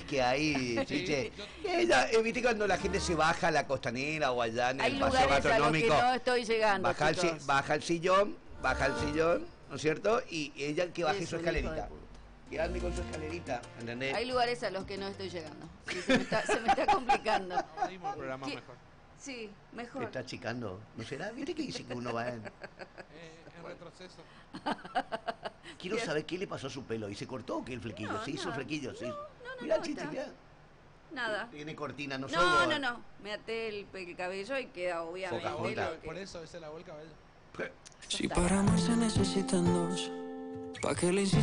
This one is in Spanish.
que hay, Chiche. Ella, viste cuando la gente se baja a la costanera o allá en el paseo gastronómico. A los que no estoy llegando, baja el sillón, ¿no es cierto? Y ella que baje su escalerita. Que ande con su escalerita, ¿entendés? Hay lugares a los que no estoy llegando. Sí, se me está complicando. Abrimos el programa mejor. Sí, mejor. ¿Te está achicando? ¿No será? ¿Viste que dice que uno va en retroceso? Quiero saber qué le pasó a su pelo. ¿Y se cortó o qué el flequillo? No, ¿Se hizo flequillo? No, ¿sí? no, Mirá, no, Chiche, mirá. Nada. Tiene cortina, no No. Me até el cabello y queda obviamente. Por eso ese lavó el cabello. Si para amar se necesitan dos, ¿pa' qué le insistes?